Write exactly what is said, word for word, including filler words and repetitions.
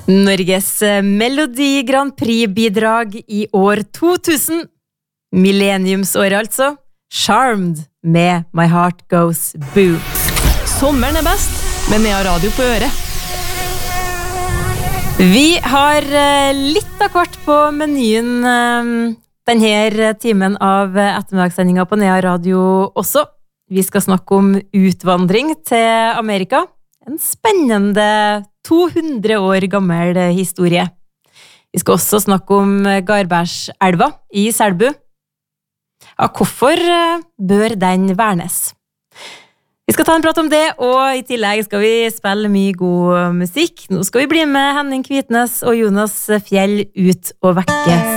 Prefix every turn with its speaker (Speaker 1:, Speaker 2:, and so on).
Speaker 1: Norges Melodi Grand Prix-bidrag i år to tusen. Millenniumsåret altså. Charmed med My Heart Goes Boo.
Speaker 2: Sommeren er best, med Nea Radio på øret.
Speaker 1: Vi har litt av hvert på menyen denne timen av ettermiddagssendingen på Nea Radio også. Vi skal snakke om utvandring til Amerika. En spennende to hundre år gammel historie. Vi skal også snakke om Garbergselva i Selbu. Ja, hvorfor bør den vernes? Vi skal ta en prat om det, og i tillegg skal vi spille mye god musikk. Nå skal vi bli med Henning Kvitnes og Jonas Fjell ut og vekke